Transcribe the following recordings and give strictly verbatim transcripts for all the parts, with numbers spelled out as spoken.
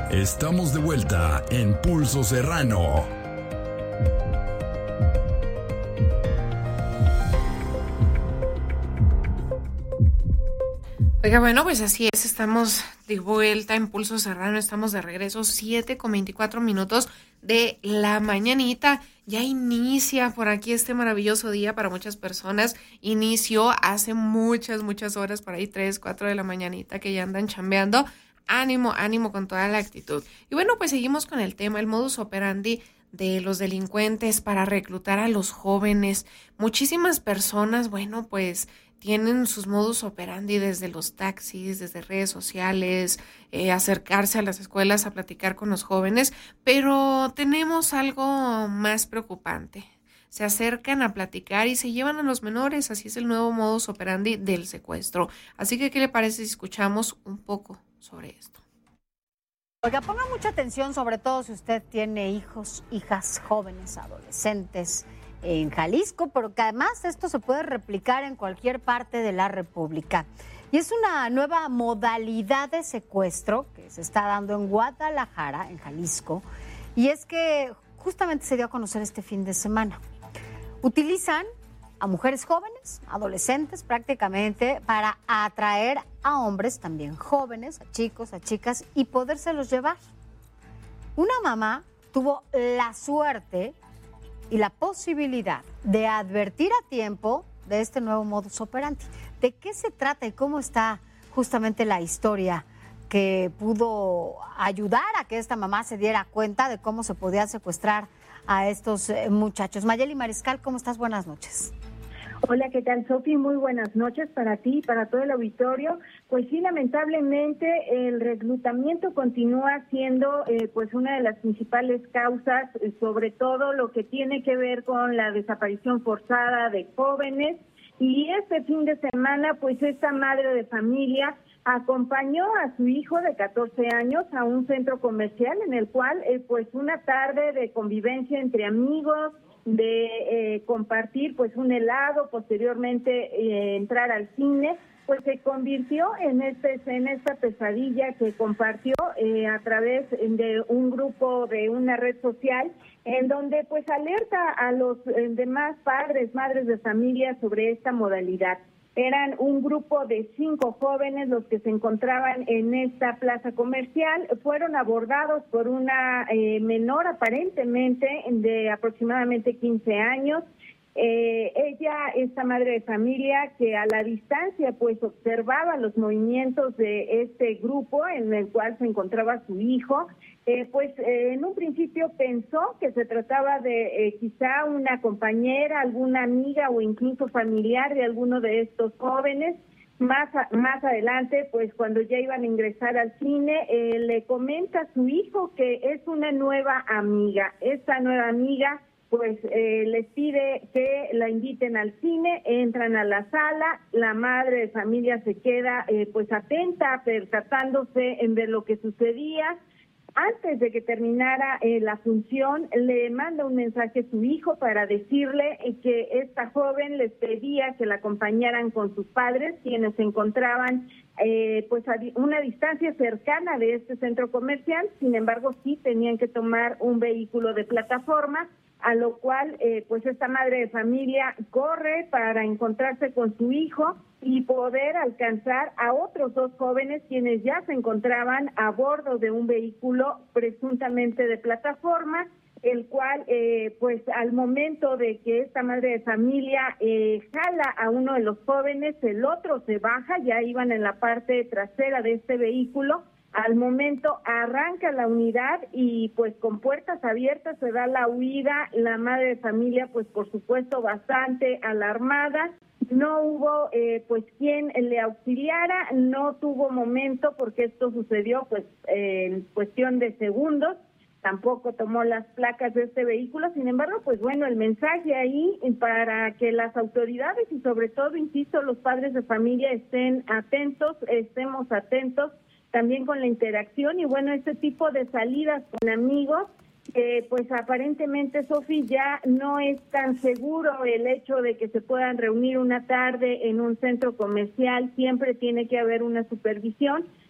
Estamos de vuelta en Pulso Serrano. Oiga, bueno, pues así es, estamos de vuelta en Pulso Serrano, estamos de regreso, siete con veinticuatro minutos de la mañanita. Ya inicia por aquí este maravilloso día para muchas personas. Inició hace muchas, muchas horas, por ahí tres, cuatro de la mañanita, que ya andan chambeando. Ánimo, ánimo con toda la actitud. Y bueno, pues seguimos con el tema, el modus operandi de los delincuentes para reclutar a los jóvenes. Muchísimas personas, bueno, pues tienen sus modus operandi desde los taxis, desde redes sociales, eh, acercarse a las escuelas a platicar con los jóvenes, pero tenemos algo más preocupante. Se acercan a platicar y se llevan a los menores, así es el nuevo modus operandi del secuestro. Así que, ¿qué le parece si escuchamos un poco sobre esto? Oiga, ponga mucha atención, sobre todo si usted tiene hijos, hijas, jóvenes, adolescentes en Jalisco, pero que además esto se puede replicar en cualquier parte de la República. Y es una nueva modalidad de secuestro que se está dando en Guadalajara, en Jalisco, y es que justamente se dio a conocer este fin de semana. Utilizan a mujeres jóvenes, adolescentes prácticamente, para atraer a hombres también jóvenes, a chicos, a chicas, y podérselos llevar. Una mamá tuvo la suerte y la posibilidad de advertir a tiempo de este nuevo modus operandi. ¿De qué se trata y cómo está justamente la historia que pudo ayudar a que esta mamá se diera cuenta de cómo se podía secuestrar a estos muchachos? Mayeli Mariscal, ¿cómo estás? Buenas noches. Hola, ¿qué tal, Sofi? Muy buenas noches para ti y para todo el auditorio. Pues sí, lamentablemente el reclutamiento continúa siendo eh, pues una de las principales causas, eh, sobre todo lo que tiene que ver con la desaparición forzada de jóvenes. Y este fin de semana, pues esta madre de familia acompañó a su hijo de catorce años a un centro comercial en el cual, eh, pues una tarde de convivencia entre amigos, de eh, compartir pues un helado, posteriormente eh, entrar al cine, pues se convirtió en este en esta pesadilla que compartió eh, a través de un grupo de una red social, en donde pues alerta a los eh, demás padres, madres de familia sobre esta modalidad. Eran un grupo de cinco jóvenes los que se encontraban en esta plaza comercial. Fueron abordados por una eh, menor aparentemente de aproximadamente quince años. Eh, ella, esta madre de familia, que a la distancia pues observaba los movimientos de este grupo en el cual se encontraba su hijo, eh, pues eh, en un principio pensó que se trataba de eh, quizá una compañera, alguna amiga o incluso familiar de alguno de estos jóvenes. Más a, más adelante, pues cuando ya iban a ingresar al cine, eh, le comenta a su hijo que es una nueva amiga. Esta nueva amiga pues eh, les pide que la inviten al cine, entran a la sala, la madre de familia se queda eh, pues atenta, percatándose en ver lo que sucedía. Antes de que terminara eh, la función, le manda un mensaje a su hijo para decirle eh, que esta joven les pedía que la acompañaran con sus padres, quienes se encontraban eh, pues a una distancia cercana de este centro comercial. Sin embargo, sí tenían que tomar un vehículo de plataforma, a lo cual eh, pues esta madre de familia corre para encontrarse con su hijo y poder alcanzar a otros dos jóvenes quienes ya se encontraban a bordo de un vehículo presuntamente de plataforma, el cual eh, pues al momento de que esta madre de familia eh, jala a uno de los jóvenes, el otro se baja, ya iban en la parte trasera de este vehículo. Al momento arranca la unidad y pues con puertas abiertas se da la huida. La madre de familia pues por supuesto bastante alarmada. No hubo eh, pues quien le auxiliara, no tuvo momento porque esto sucedió pues eh, en cuestión de segundos. Tampoco tomó las placas de este vehículo. Sin embargo, pues bueno, el mensaje ahí para que las autoridades y sobre todo, insisto, los padres de familia estén atentos, estemos atentos también con la interacción y bueno, este tipo de salidas con amigos, eh, pues aparentemente, Sofi, ya no es tan seguro el hecho de que se puedan reunir una tarde en un centro comercial, siempre tiene que haber una supervisión.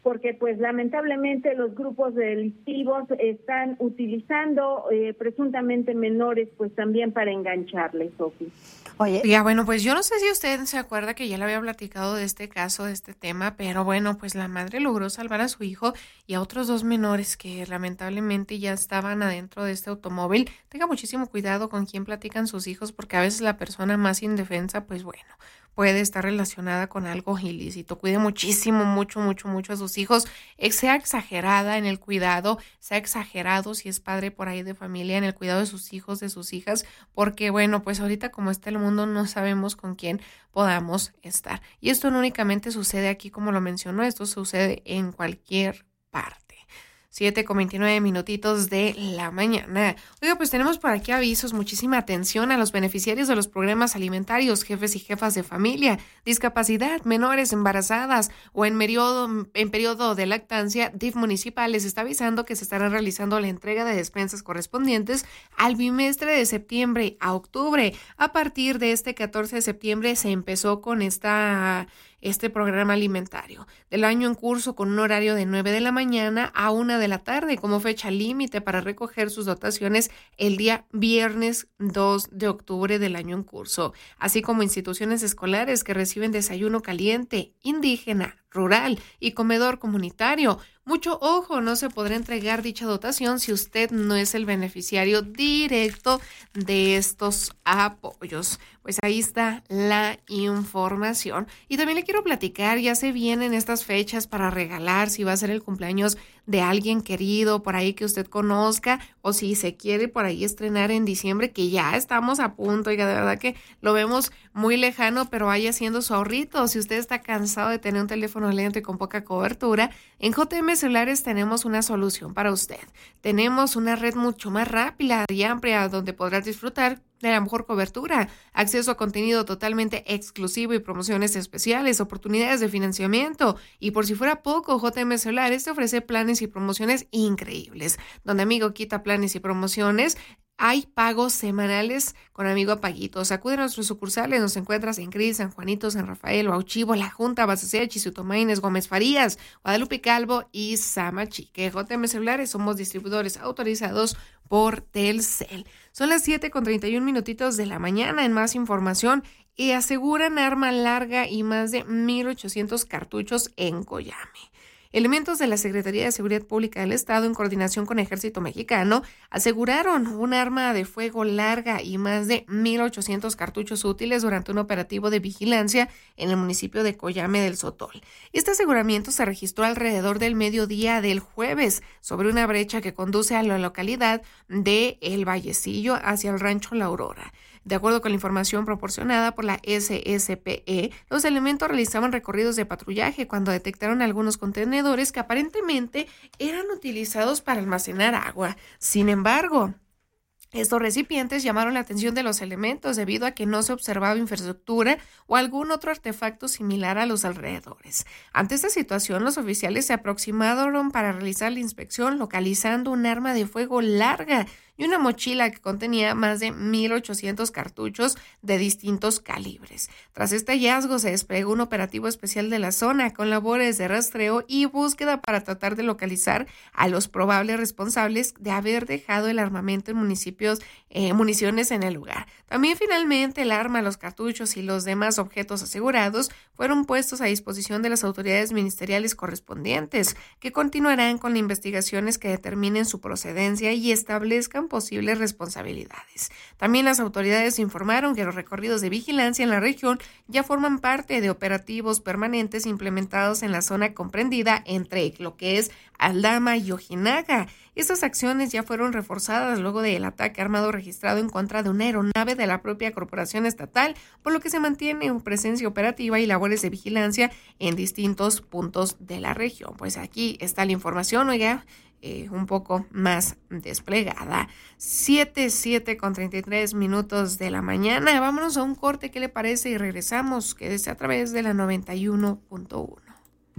porque pues lamentablemente los grupos delictivos están utilizando eh, presuntamente menores pues también para engancharles, Sofi. Oye, ya bueno, pues yo no sé si usted se acuerda que ya le había platicado de este caso, de este tema, pero bueno, pues la madre logró salvar a su hijo y a otros dos menores que lamentablemente ya estaban adentro de este automóvil. Tenga muchísimo cuidado con quién platican sus hijos, porque a veces la persona más indefensa, pues bueno, puede estar relacionada con algo ilícito. Cuide muchísimo, mucho, mucho, mucho a sus hijos. Sea exagerada en el cuidado, sea exagerado si es padre por ahí de familia, en el cuidado de sus hijos, de sus hijas, porque bueno, pues ahorita como está el mundo no sabemos con quién podamos estar. Y esto no únicamente sucede aquí como lo mencionó, esto sucede en cualquier parte. siete con veintinueve minutitos de la mañana. Oiga, pues tenemos por aquí avisos. Muchísima atención a los beneficiarios de los programas alimentarios, jefes y jefas de familia, discapacidad, menores, embarazadas o en periodo, en periodo de lactancia. D I F municipal les está avisando que se estará realizando la entrega de despensas correspondientes al bimestre de septiembre a octubre. A partir de este catorce de septiembre se empezó con esta... este programa alimentario del año en curso, con un horario de nueve de la mañana a una de la tarde como fecha límite para recoger sus dotaciones el día viernes dos de octubre del año en curso, así como instituciones escolares que reciben desayuno caliente, indígena, rural y comedor comunitario. Mucho ojo, no se podrá entregar dicha dotación si usted no es el beneficiario directo de estos apoyos. Pues ahí está la información. Y también le quiero platicar, ya se vienen estas fechas para regalar, si va a ser el cumpleaños de alguien querido por ahí que usted conozca, o si se quiere por ahí estrenar en diciembre, que ya estamos a punto, y de verdad que lo vemos muy lejano, pero vaya haciendo su ahorrito. Si usted está cansado de tener un teléfono lento y con poca cobertura, en J M Celulares tenemos una solución para usted. Tenemos una red mucho más rápida y amplia donde podrás disfrutar de la mejor cobertura, acceso a contenido totalmente exclusivo y promociones especiales, oportunidades de financiamiento. Y por si fuera poco, J M Celulares te ofrece planes y promociones increíbles. Donde Amigo quita planes y promociones, hay pagos semanales con Amigo Paguitos. Acude a nuestros sucursales, nos encuentras en Cris, San Juanito, San Rafael, Bauchivo, La Junta, Basecea, Chisutomaines, Gómez Farías, Guadalupe Calvo y Samachique. J M Celulares, somos distribuidores autorizados por Telcel. Son las siete con treinta y un minutitos de la mañana. En más información, y aseguran arma larga y más de mil ochocientos cartuchos en Coyame. Elementos de la Secretaría de Seguridad Pública del Estado, en coordinación con Ejército Mexicano, aseguraron un arma de fuego larga y más de mil ochocientos cartuchos útiles durante un operativo de vigilancia en el municipio de Coyame del Sotol. Este aseguramiento se registró alrededor del mediodía del jueves sobre una brecha que conduce a la localidad de El Vallecillo hacia el rancho La Aurora. De acuerdo con la información proporcionada por la S S P E, los elementos realizaban recorridos de patrullaje cuando detectaron algunos contenedores que aparentemente eran utilizados para almacenar agua. Sin embargo, estos recipientes llamaron la atención de los elementos debido a que no se observaba infraestructura o algún otro artefacto similar a los alrededores. Ante esta situación, los oficiales se aproximaron para realizar la inspección, localizando un arma de fuego larga y una mochila que contenía más de mil ochocientos cartuchos de distintos calibres. Tras este hallazgo, se desplegó un operativo especial de la zona con labores de rastreo y búsqueda para tratar de localizar a los probables responsables de haber dejado el armamento en municipios, eh, municiones en el lugar. También finalmente el arma, los cartuchos y los demás objetos asegurados fueron puestos a disposición de las autoridades ministeriales correspondientes, que continuarán con las investigaciones que determinen su procedencia y establezcan posibles responsabilidades. También las autoridades informaron que los recorridos de vigilancia en la región ya forman parte de operativos permanentes implementados en la zona comprendida entre lo que es Aldama y Ojinaga. Estas acciones ya fueron reforzadas luego del ataque armado registrado en contra de una aeronave de la propia corporación estatal, por lo que se mantiene una presencia operativa y labores de vigilancia en distintos puntos de la región. Pues aquí está la información, oiga, Eh, un poco más desplegada. siete, siete con treinta y tres minutos de la mañana. Vámonos a un corte, ¿qué le parece? Y regresamos, quédese a través de la noventa y uno punto uno.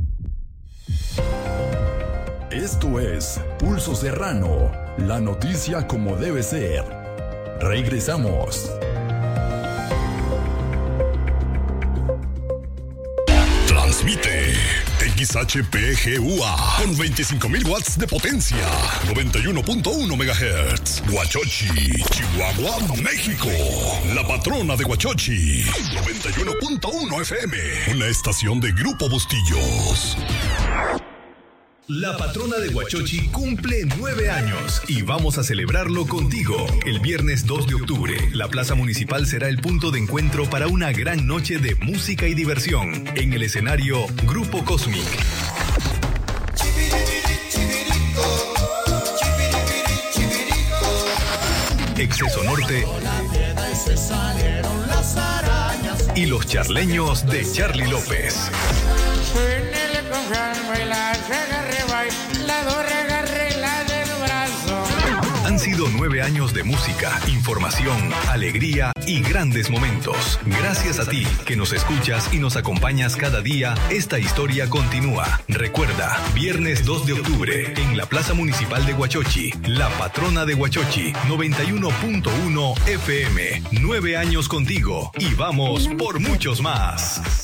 Esto es Pulso Serrano, la noticia como debe ser. Regresamos. Transmite X H P G U A con veinticinco mil watts de potencia, noventa y uno punto uno megahertz. Huachochi, Chihuahua, México. La patrona de Huachochi, noventa y uno punto uno F M. Una estación de Grupo Bustillos. La patrona de Huachochi cumple nueve años y vamos a celebrarlo contigo. El viernes dos de octubre, la Plaza Municipal será el punto de encuentro para una gran noche de música y diversión. En el escenario, Grupo Cosmic. Exceso Norte y los charleños de Charly López. Han sido nueve años de música, información, alegría y grandes momentos. Gracias a ti que nos escuchas y nos acompañas cada día, esta historia continúa. Recuerda, viernes dos de octubre, en la Plaza Municipal de Huachochi, la patrona de Huachochi, noventa y uno punto uno F M. Nueve años contigo y vamos por muchos más.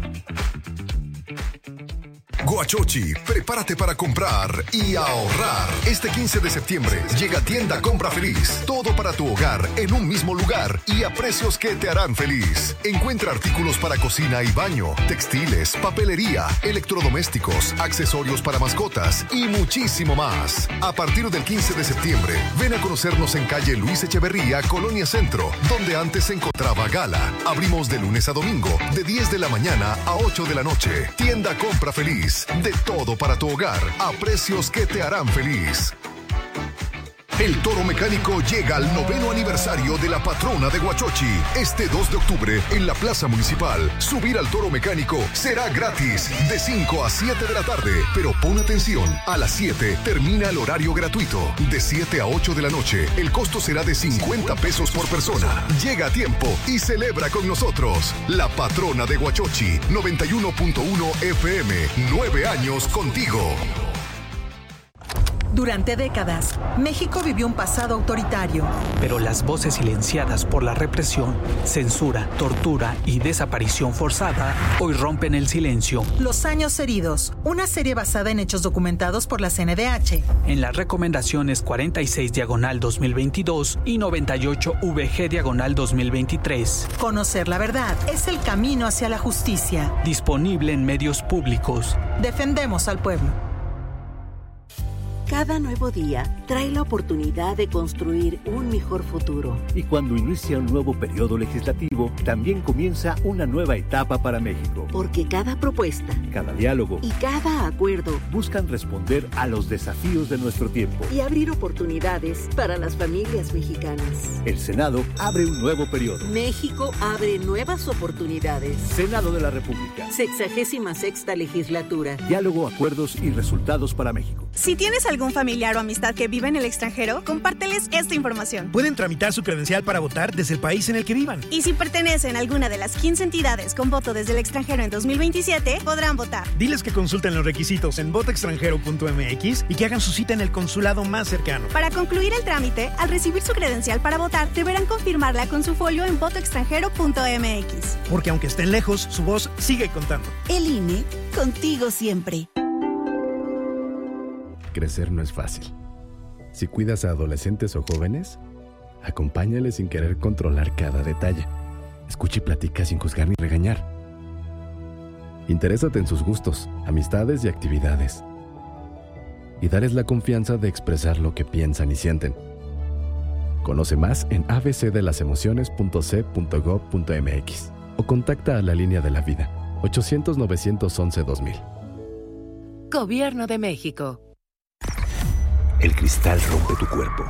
Huachochi, prepárate para comprar y ahorrar. Este quince de septiembre llega Tienda Compra Feliz. Todo para tu hogar en un mismo lugar y a precios que te harán feliz. Encuentra artículos para cocina y baño, textiles, papelería, electrodomésticos, accesorios para mascotas y muchísimo más. A partir del quince de septiembre, ven a conocernos en calle Luis Echeverría, Colonia Centro, donde antes se encontraba Gala. Abrimos de lunes a domingo, de diez de la mañana a ocho de la noche. Tienda Compra Feliz. De todo para tu hogar, a precios que te harán feliz. El Toro Mecánico llega al noveno aniversario de la patrona de Huachochi. Este dos de octubre, en la Plaza Municipal, subir al Toro Mecánico será gratis, de cinco a siete de la tarde. Pero pon atención, a las siete termina el horario gratuito. De siete a ocho de la noche, el costo será de cincuenta pesos por persona. Llega a tiempo y celebra con nosotros. La patrona de Huachochi, noventa y uno punto uno F M. Nueve años contigo. Durante décadas, México vivió un pasado autoritario. Pero las voces silenciadas por la represión, censura, tortura y desaparición forzada hoy rompen el silencio. Los años heridos, una serie basada en hechos documentados por la C N D H. En las recomendaciones cuarenta y seis diagonal dos mil veintidós y noventa y ocho V G diagonal dos mil veintitrés. Conocer la verdad es el camino hacia la justicia. Disponible en medios públicos. Defendemos al pueblo. Cada nuevo día trae la oportunidad de construir un mejor futuro. Y cuando inicia un nuevo periodo legislativo, también comienza una nueva etapa para México. Porque cada propuesta, cada diálogo y cada acuerdo buscan responder a los desafíos de nuestro tiempo y abrir oportunidades para las familias mexicanas. El Senado abre un nuevo periodo. México abre nuevas oportunidades. Senado de la República. Sexagésima sexta legislatura. Diálogo, acuerdos y resultados para México. Si tienes algún familiar o amistad que vive en el extranjero, compárteles esta información. Pueden tramitar su credencial para votar desde el país en el que vivan. Y si pertenecen a alguna de las quince entidades con voto desde el extranjero en dos mil veintisiete, podrán votar. Diles que consulten los requisitos en voto extranjero punto m x y que hagan su cita en el consulado más cercano. Para concluir el trámite, al recibir su credencial para votar, deberán confirmarla con su folio en voto extranjero punto m x. Porque aunque estén lejos, su voz sigue contando. El I N E, contigo siempre. Crecer no es fácil. Si cuidas a adolescentes o jóvenes, acompáñales sin querer controlar cada detalle. Escucha y platica sin juzgar ni regañar. Interésate en sus gustos, amistades y actividades. Y darles la confianza de expresar lo que piensan y sienten. Conoce más en a b c de las emociones punto c punto gob punto m x o contacta a la línea de la vida ochocientos, novecientos once, dos mil. Gobierno de México. El cristal rompe tu cuerpo,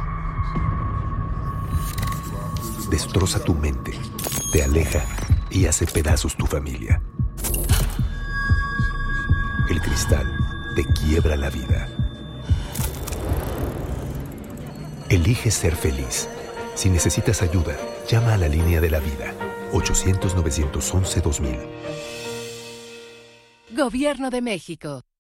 destroza tu mente, te aleja y hace pedazos tu familia. El cristal te quiebra la vida. Elige ser feliz. Si necesitas ayuda, llama a la línea de la vida ochocientos, novecientos once, dos mil. Gobierno de México.